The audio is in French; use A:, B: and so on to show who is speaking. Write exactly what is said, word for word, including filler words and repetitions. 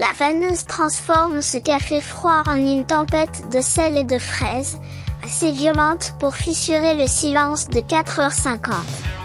A: La faneuse transforme ce café froid en une tempête de sel et de fraises, assez violente pour fissurer le silence de quatre heures cinquante.